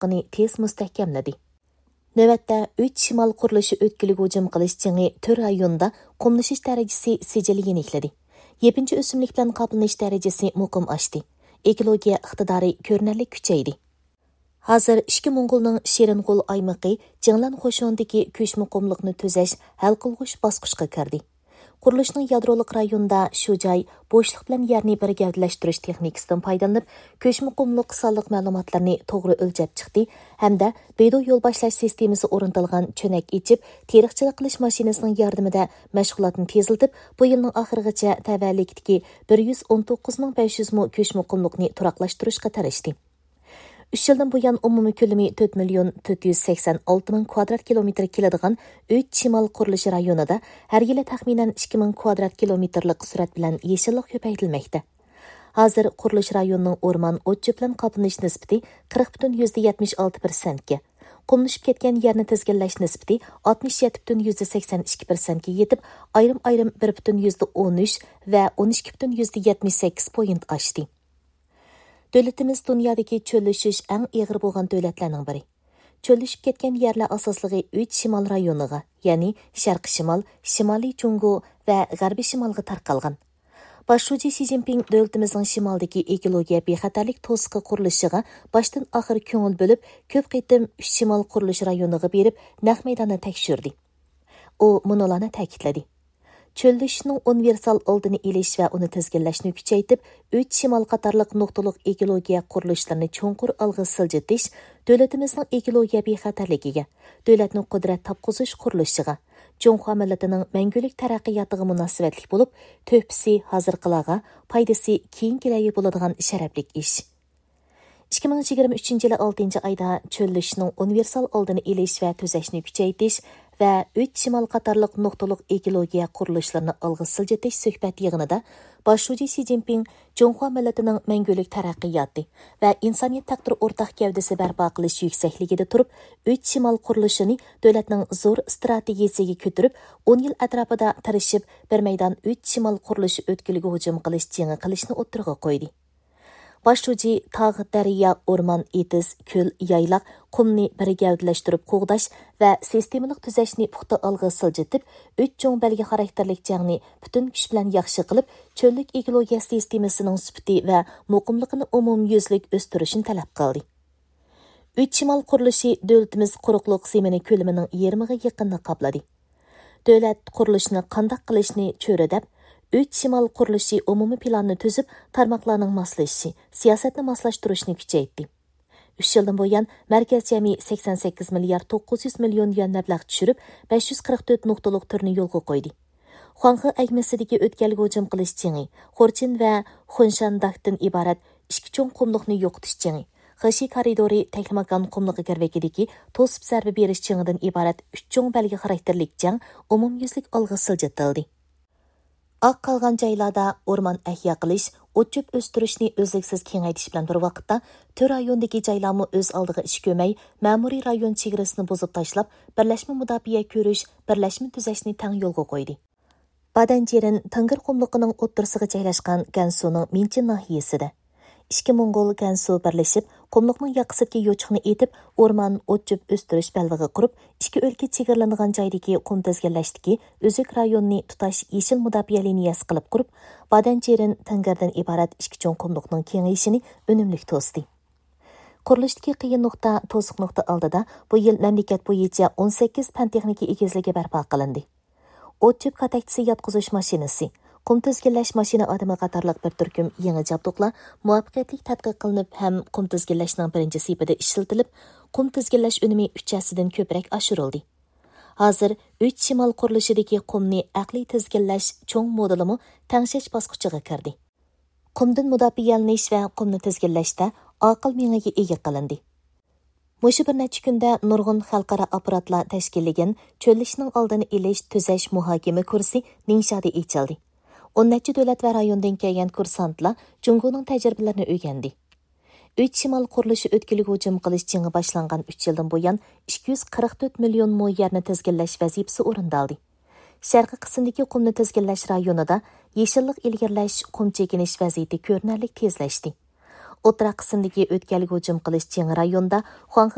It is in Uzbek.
haqqını tez müstəhkəmlədi. Növətdə 3 şimal quruluşı ötkülüge hücum qilish jini 4 rayonda qumlashish darajasi sijili yenikledi. 7. ösümlik bilan qoplanish darajasi muqim oshdi. Ekologiya iqtidori ko'rinarli kuchaydi. Hozir ishki Mo'ngolning Shirinqo'l aymaqi Jinglan qo'shonidagi ko'chma qumliqni tuzash hal qilg'uch bosqichga kirdi. Qurilishning yadrolik rayonida shu joy bo'shliq bilan yerni bir gavdalashtirish texnikasidan foydalanib, ko'chma qumliq sonliq ma'lumotlarni to'g'ri o'lchab chiqdi hamda bedo yo'l boshlash sistemasi o'rnatilgan cho'nak ichib, teriqchilik qilish mashinasining yordamida mashg'ulotni teziltib, bu yilning oxirigacha tavallikdagi 119.500 mo ko'chma qumliqni turaqlashtirishga tirishdi. 3 yıldan bu yan umumi ko'lami 4.486.000 kvadrat kilometr keladigan 3 şimal qurilishi rayonida har yili taxminan 2.000 kvadrat kilometrlik surat bilan yeshillik ko'paytirilmoqda. Hozir qurilish rayonining o'rmon o't bilan qoplanish nisbati 40.76%ga, qumlashib ketgan yerni tizginlash nisbati 67.82%ga yetib, ayrim 1.13 va 12.78 point oshdi. Dövlətimiz dünyadakı çölləşiş ən ağır bolğan dövlətlərinin biri. Çölləşib ketgan yerlər asaslığı 3 şimal rayoniga, ya'ni Sharqi Şimal, Şimali Jungo və G'arbiy Şimalga tarqalgan. Başçı Xi Jinping dövlətimizin şimaldakı ekologiya bexatarlik to'siqi qurilishiga başdan oxir ko'ngil bo'lib, ko'p qitim 3 şimal qurilish rayoniga berib, naq maydonni tekshirdi. U munolarni ta'kidladi. Çöllüşünün universal oldini ilish va uni tizginlashni kuchaytib, 3 şimal qatarlıq nuqtaliq ekologiya qurilishlarni cho'nqur alg'a siljitish, davlatimizning ekologiya bexatarligiga, davlatning qudrat topqizish qurilishiga, Jonghua millatining mangulik taraqqiyotiga munosabatli bo'lib, to'pisi hozirqilarga, foydasi keyingilarga bo'ladigan sharaflik ish. 2023 yılı 6. ayda çöllüşünün universal oldini ilish va tuzashni kuchaytish va 3 şimal qatarlıq nuqtaliq ekologiya qurilishlarni alg'a siljitish suhbat yig'inida Başçı Xi Jinping Jonghua millatining mangulik taraqqiyoti va insoniyat taqdiri o'rtaq gavdasi barpo qilish yuksakligida turib, 3 şimal qurilishini davlatning zo'r strategiyasiga ko'tarib, 10 yil atrofida tirishib, bir maydon 3 şimal qurilishi o'tkiliga hujum qilish jini qilishni o'tirg'a qo'ydi. Başçı tağ, daryo, o'rmon, etiz, ko'l, yaylaq, qumni bir gavdalashtirib qo'g'dash va sistemalik tuzashni puxta alg'a siljitib, 3 cho'ng belgi xarakterlik jangni butun kuch bilan yaxshi qilib, cho'llik ekologiya sistemasining sifati va muqimligini umumyuzlik o'stirishni talab qildi. 3 şimal qurilishi davlatimiz quruqliq zemini ko'lamining 20ga yaqinni qopladi. Davlat qurilishni qanday qilishni cho'radab, 3 şimal qurilishi umumiy planni tuzib, tarmoqlarning moslashishi, siyosatni moslashtirishni kuchaytdi. 3 yildan buyon markaz jami 88 milliard 900 million yuan mablag' tushirib, 544 nuqtaliq turni yo'lga qo'ydi. Huanghe agmasidagi o'tkalga hujum qilish jingi, Xorchin va Xunshandakdan iborat ikki cho'ng qumliqni yo'qotish jingi, Xashi koridori Taklamakan qumliqi garvagidagi to'sib zarba berish jingidan iborat 3 cho'ng belgi xarakterlik jang umumyuzlik olg'a siljitildi. Aq qalgan joylarda o'rmon ahyo qilish, o't-cho'p o'stirishni o'zliksiz kengaytirish bilan bir vaqtda 4 rayondagi joylarni o'z oldiga ish ko'may, ma'muriy rayon chegarasini buzib tashlab, birlashma mudofaa ko'rish, birlashma tuzashni tang yo'lga qo'ydi. Badanjerin Tangir qumliqining o'ttirisiga joylashgan Gansuning Minchin nahiyasida 2 Mo'ngol Gansu birlashib, qumliqning yoqasiga yo'chiqni etib, o'rmon o't-cho'p o'stirish balvig'i qurib, ikki o'lka chegaralangan joydagi qum tizginlashdagi o'zik rayonni tutash yeshil mudofaa liniyasi qilib qurib, Badanjerin Tangirdan iborat ikki cho'ng qumliqning kengayishini unumli to'sdi. Qurilishdagi qiyin nuqta to'siq nuqta oldida bu yil mamlakat bo'yicha 18 fan texnika egizligi barpo qilindi. O't-cho'p qatakchisi yotqizish mashinasi, qum tizginlash mashina odami qatorliq bir turkum yangi jabduqlar muvaffaqiyatli tadqiq qilinib ham qum tizginlashning birinchi sifida ishlatilib, qum tizginlash unumi 3 hasidan ko'proq oshirildi. Hozir 3 şimal qurilishidagi qumni aqliy tizginlash cho'ng modulimi tangshash bosqichiga kirdi. Qumdan mudofialanish va qumni tizginlashda aql mengiga ega qilindi. Mushu bir necha kunda nurg'un xalqaro apparatlar tashkillagan cho'llishning oldini ilish tuzash muhokama kursi Ningshada ochildi. 10 necha davlat va rayondan kelgan kursantlar Jungoning tajribalarini o'rgandi. 3 şimal qurilishi o'tkiliga hujum qilish jingi boshlangan 3 yildan buyon 244 million mo yerni tizginlash vazifasi o'rindaldi. Sharqiy qismdagi qumni tizginlash rayonida yeshillik ilgirlash, qum chekinish vaziyati ko'rinarli tezlashdi. O'rta qismdagi o'tkaliga hujum qilish jingi rayonda Huanghe